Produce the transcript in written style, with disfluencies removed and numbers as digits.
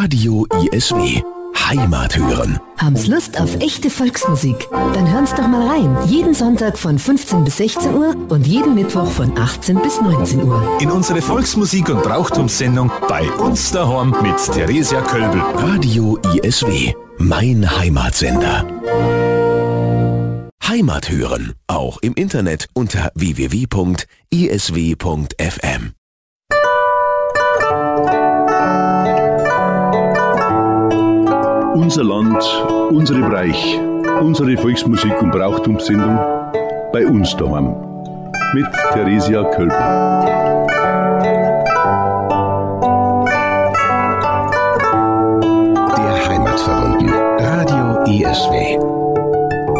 Radio ISW. Heimat hören. Haben's Lust auf echte Volksmusik? Dann hören's doch mal rein. Jeden Sonntag von 15 bis 16 Uhr und jeden Mittwoch von 18 bis 19 Uhr. In unsere Volksmusik- und Brauchtumssendung bei uns daheim mit Theresia Kölbel. Radio ISW. Mein Heimatsender. Heimat hören. Auch im Internet unter www.isw.fm. Unser Land, unsere Breich, unsere Volksmusik- und Brauchtumssendung bei uns daheim mit Theresia Kölbel. Der Heimatverbunden. Radio ISW.